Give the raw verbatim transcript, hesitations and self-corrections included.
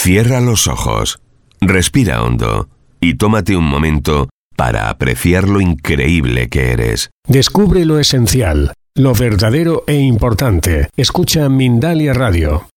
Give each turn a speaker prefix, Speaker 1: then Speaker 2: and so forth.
Speaker 1: Cierra los ojos, respira hondo y tómate un momento para apreciar lo increíble que eres.
Speaker 2: Descubre lo esencial, lo verdadero e importante. Escucha Mindalia Radio.